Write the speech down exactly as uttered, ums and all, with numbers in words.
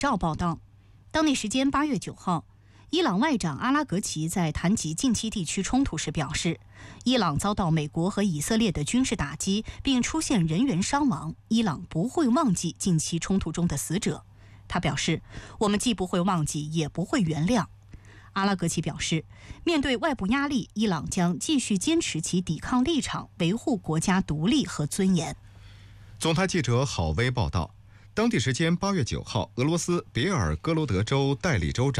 照报道，当地时间八月九号，伊朗外长阿拉格齐在谈及近期地区冲突时表示，伊朗遭到美国和以色列的军事打击，并出现人员伤亡，伊朗不会忘记近期冲突中的死者。他表示，我们既不会忘记，也不会原谅。阿拉格齐表示，面对外部压力，伊朗将继续坚持其抵抗立场，维护国家独立和尊严。 总台记者郝威报道，当地时间八月九号，俄罗斯别尔哥罗德州代理州长